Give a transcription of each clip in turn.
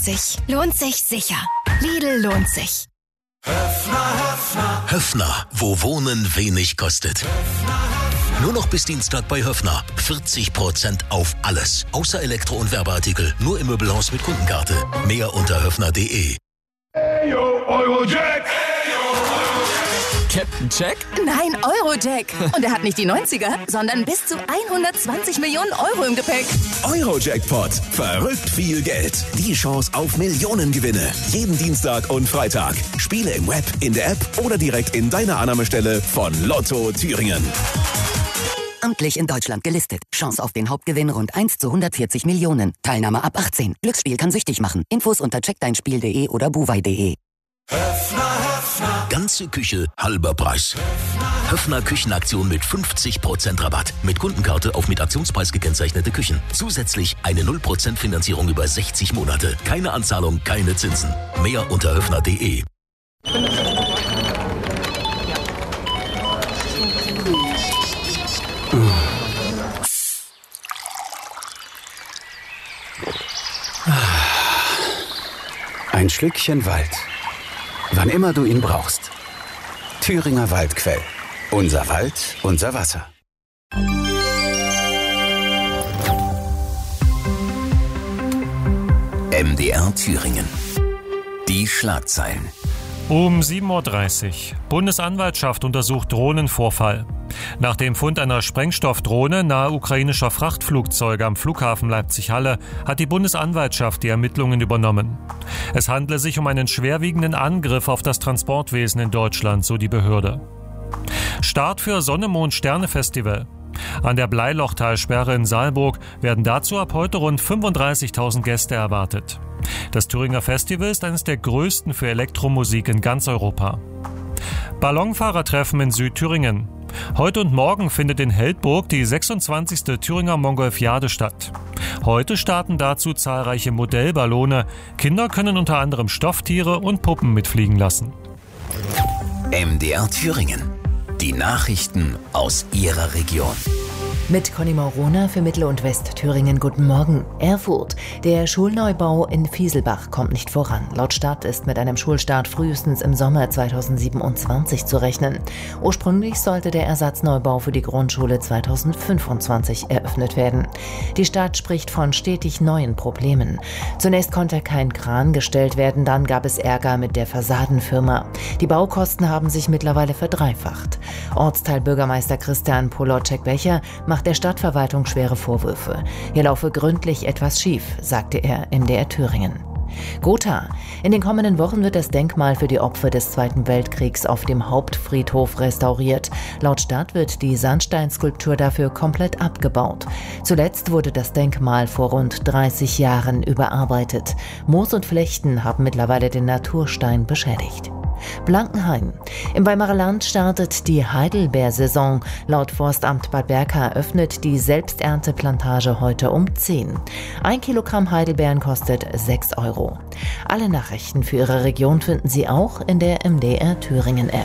Lohnt sich sicher. Lidl lohnt sich. Höffner, wo Wohnen wenig kostet. Nur noch bis Dienstag bei Höffner. 40% auf alles. Außer Elektro- und Werbeartikel. Nur im Möbelhaus mit Kundenkarte. Mehr unter höffner.de. Eyo, Eurojack! Captain Jack? Nein, Eurojack. Und er hat nicht die 90er, sondern bis zu 120 Millionen Euro im Gepäck. Eurojackpot. Verrückt viel Geld. Die Chance auf Millionengewinne. Jeden Dienstag und Freitag. Spiele im Web, in der App oder direkt in deiner Annahmestelle von Lotto Thüringen. Amtlich in Deutschland gelistet. Chance auf den Hauptgewinn rund 1 zu 140 Millionen. Teilnahme ab 18. Glücksspiel kann süchtig machen. Infos unter checkdeinspiel.de oder buwei.de. Ganze Küche, halber Preis. Höffner Küchenaktion mit 50% Rabatt. Mit Kundenkarte auf mit Aktionspreis gekennzeichnete Küchen. Zusätzlich eine 0% Finanzierung über 60 Monate. Keine Anzahlung, keine Zinsen. Mehr unter höffner.de. Ein Schlückchen Wald. Wann immer du ihn brauchst. Thüringer Waldquell. Unser Wald, unser Wasser. MDR Thüringen. Die Schlagzeilen. Um 7.30 Uhr. Bundesanwaltschaft untersucht Drohnenvorfall. Nach dem Fund einer Sprengstoffdrohne nahe ukrainischer Frachtflugzeuge am Flughafen Leipzig-Halle hat die Bundesanwaltschaft die Ermittlungen übernommen. Es handle sich um einen schwerwiegenden Angriff auf das Transportwesen in Deutschland, so die Behörde. Start für Sonne-Mond-Sterne-Festival. An der Bleilochtalsperre in Saalburg werden dazu ab heute rund 35.000 Gäste erwartet. Das Thüringer Festival ist eines der größten für Elektromusik in ganz Europa. Ballonfahrertreffen in Südthüringen. Heute und morgen findet in Heldburg die 26. Thüringer Mongolfiade statt. Heute starten dazu zahlreiche Modellballone. Kinder können unter anderem Stofftiere und Puppen mitfliegen lassen. MDR Thüringen. Die Nachrichten aus Ihrer Region. Mit Conny Maurona für Mittel- und Westthüringen. Guten Morgen. Erfurt. Der Schulneubau in Fieselbach kommt nicht voran. Laut Stadt ist mit einem Schulstart frühestens im Sommer 2027 zu rechnen. Ursprünglich sollte der Ersatzneubau für die Grundschule 2025 eröffnet werden. Die Stadt spricht von stetig neuen Problemen. Zunächst konnte kein Kran gestellt werden, dann gab es Ärger mit der Fassadenfirma. Die Baukosten haben sich mittlerweile verdreifacht. Ortsteilbürgermeister Christian Polocek-Becher macht der Stadtverwaltung schwere Vorwürfe. Hier laufe gründlich etwas schief, sagte er MDR Thüringen. Gotha. In den kommenden Wochen wird das Denkmal für die Opfer des Zweiten Weltkriegs auf dem Hauptfriedhof restauriert. Laut Stadt wird die Sandsteinskulptur dafür komplett abgebaut. Zuletzt wurde das Denkmal vor rund 30 Jahren überarbeitet. Moos und Flechten haben mittlerweile den Naturstein beschädigt. Blankenheim. Im Weimarer Land startet die Heidelbeersaison. Laut Forstamt Bad Berka öffnet die Selbsternteplantage heute um 10. 1 Kilogramm Heidelbeeren kostet 6 Euro. Alle Nachrichten für Ihre Region finden Sie auch in der MDR Thüringen App.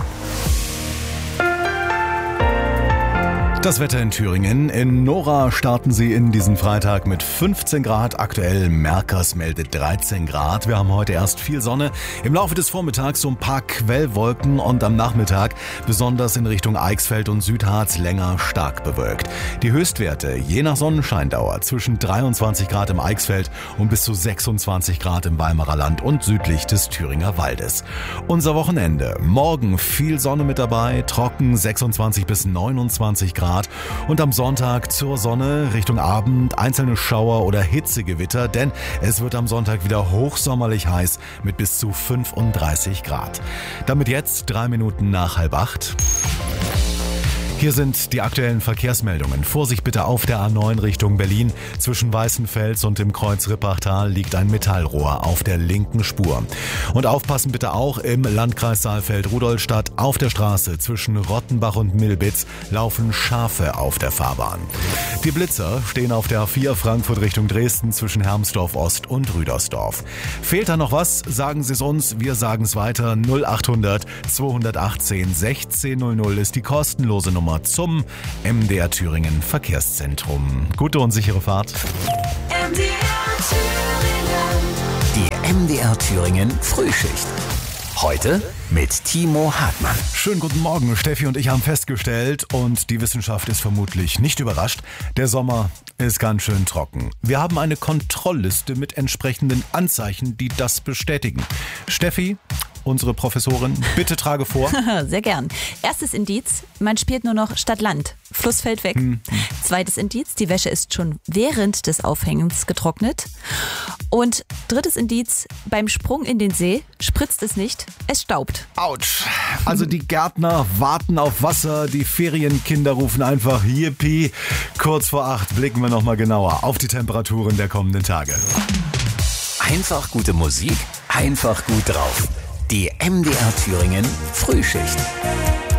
Das Wetter in Thüringen. In Nora starten Sie in diesen Freitag mit 15 Grad. Aktuell Merkers meldet 13 Grad. Wir haben heute erst viel Sonne. Im Laufe des Vormittags so ein paar Quellwolken und am Nachmittag besonders in Richtung Eichsfeld und Südharz länger stark bewölkt. Die Höchstwerte je nach Sonnenscheindauer zwischen 23 Grad im Eichsfeld und bis zu 26 Grad im Weimarer Land und südlich des Thüringer Waldes. Unser Wochenende. Morgen viel Sonne mit dabei, trocken 26 bis 29 Grad. Und am Sonntag zur Sonne, Richtung Abend einzelne Schauer oder Hitzegewitter, denn es wird am Sonntag wieder hochsommerlich heiß mit bis zu 35 Grad. Damit jetzt 3 Minuten nach 7:30. Hier sind die aktuellen Verkehrsmeldungen. Vorsicht bitte auf der A9 Richtung Berlin. Zwischen Weißenfels und dem Kreuz Rippachtal liegt ein Metallrohr auf der linken Spur. Und aufpassen bitte auch im Landkreis Saalfeld-Rudolstadt. Auf der Straße zwischen Rottenbach und Milbitz laufen Schafe auf der Fahrbahn. Die Blitzer stehen auf der A4 Frankfurt Richtung Dresden zwischen Hermsdorf Ost und Rüdersdorf. Fehlt da noch was? Sagen Sie es uns. Wir sagen es weiter. 0800 218 1600 ist die kostenlose Nummer zum MDR Thüringen Verkehrszentrum. Gute und sichere Fahrt. MDR Thüringen. Die MDR Thüringen Frühschicht. Heute mit Timo Hartmann. Schönen guten Morgen. Steffi und ich haben festgestellt, und die Wissenschaft ist vermutlich nicht überrascht, der Sommer ist ganz schön trocken. Wir haben eine Kontrollliste mit entsprechenden Anzeichen, die das bestätigen. Steffi, unsere Professorin, bitte trage vor. Sehr gern. Erstes Indiz, man spielt nur noch Stadt-Land. Fluss fällt weg. Zweites Indiz, die Wäsche ist schon während des Aufhängens getrocknet. Und drittes Indiz, beim Sprung in den See spritzt es nicht, es staubt. Autsch. Also die Gärtner warten auf Wasser, die Ferienkinder rufen einfach Yippie. Kurz vor 8 blicken wir nochmal genauer auf die Temperaturen der kommenden Tage. Einfach gute Musik, einfach gut drauf. Die MDR Thüringen Frühschicht.